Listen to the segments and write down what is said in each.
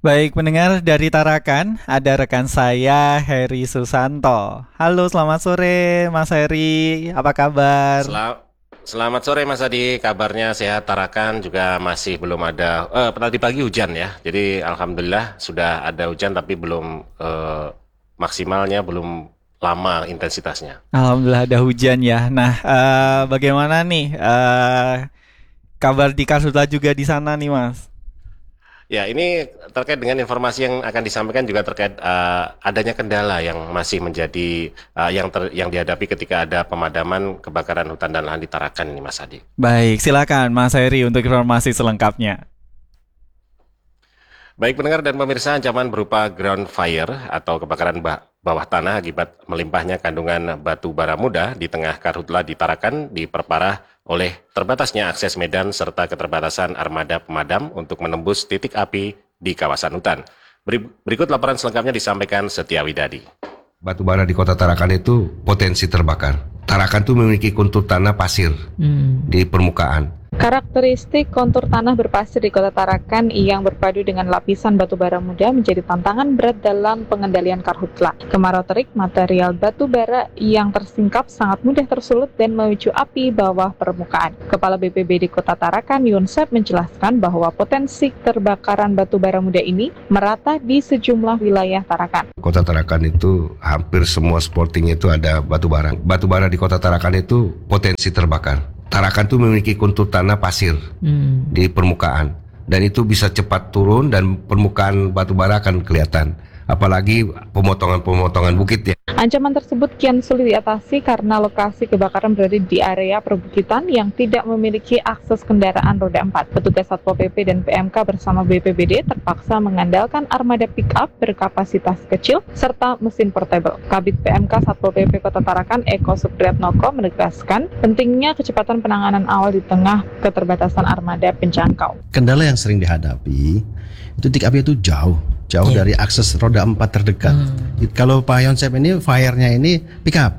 Baik, pendengar dari Tarakan, ada rekan saya Heri Susanto. Halo, selamat sore Mas Heri, apa kabar? Selamat sore Mas Adi, kabarnya sehat. Tarakan juga masih belum ada. Tadi pagi hujan ya, jadi alhamdulillah sudah ada hujan tapi belum maksimalnya, belum lama intensitasnya. Alhamdulillah ada hujan ya. Nah, bagaimana nih kabar di Karhutla juga di sana nih Mas? Ya, ini terkait dengan informasi yang akan disampaikan juga terkait adanya kendala yang masih menjadi yang dihadapi ketika ada pemadaman kebakaran hutan dan lahan di Tarakan ini, Mas Adi. Baik, silakan Mas Heri untuk informasi selengkapnya. Baik pendengar dan pemirsa, ancaman berupa ground fire atau kebakaran bawah tanah akibat melimpahnya kandungan batu bara muda di tengah Karhutla di Tarakan diperparah oleh terbatasnya akses medan serta keterbatasan armada pemadam untuk menembus titik api di kawasan hutan. Berikut laporan selengkapnya disampaikan Setia Widadi. Batu bara di kota Tarakan itu potensi terbakar. Tarakan itu memiliki kontur tanah pasir di permukaan. Karakteristik kontur tanah berpasir di Kota Tarakan yang berpadu dengan lapisan batu bara muda menjadi tantangan berat dalam pengendalian karhutla. Kemarau terik, material batu bara yang tersingkap sangat mudah tersulut dan memicu api bawah permukaan. Kepala BPBD Kota Tarakan, Yunsep, menjelaskan bahwa potensi terbakaran batu bara muda ini merata di sejumlah wilayah Tarakan. Kota Tarakan itu hampir semua sporting itu ada batu bara. Batu bara di kota Tarakan itu potensi terbakar. Tarakan itu memiliki kontur tanah pasir di permukaan dan itu bisa cepat turun dan permukaan batu bara akan kelihatan. Apalagi pemotongan bukit ya. Ancaman tersebut kian sulit diatasi karena lokasi kebakaran berada di area perbukitan yang tidak memiliki akses kendaraan roda 4. Petugas Satpol PP dan PMK bersama BPBD terpaksa mengandalkan armada pick-up berkapasitas kecil serta mesin portable. Kabid PMK Satpol PP Kota Tarakan, Eko Supriyatnoko, menegaskan pentingnya kecepatan penanganan awal di tengah keterbatasan armada penjangkau. Kendala yang sering dihadapi itu titik api itu jauh dari akses roda 4 terdekat. Kalau Pak Yonsep ini fire-nya ini pick up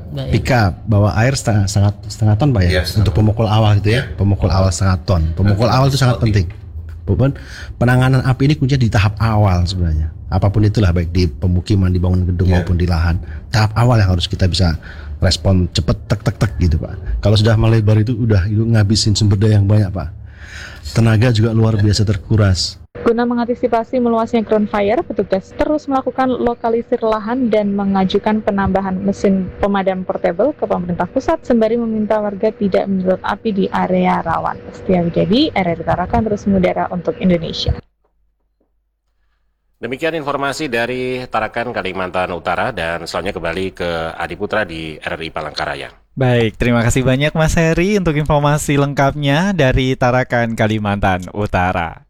bawa air setengah ton Pak ya, untuk pemukul awal gitu ya. Pemukul awal setengah ton. Pemukul awal itu sangat penting. Penanganan api ini kuncinya di tahap awal sebenarnya. Apapun itulah, baik di pemukiman, di bangunan gedung maupun di lahan. Tahap awal yang harus kita bisa respon cepet tek gitu Pak. Kalau sudah melebar itu ngabisin sumber daya yang banyak Pak. Tenaga juga luar biasa terkuras. Guna mengantisipasi meluasnya ground fire, petugas terus melakukan lokalisir lahan dan mengajukan penambahan mesin pemadam portable ke pemerintah pusat sembari meminta warga tidak menyedot api di area rawan. Setia Widadi, RRI Tarakan, terus mengudara untuk Indonesia. Demikian informasi dari Tarakan, Kalimantan Utara, dan selanjutnya kembali ke Adi Putra di RRI Palangkaraya. Baik, terima kasih banyak Mas Heri untuk informasi lengkapnya dari Tarakan, Kalimantan Utara.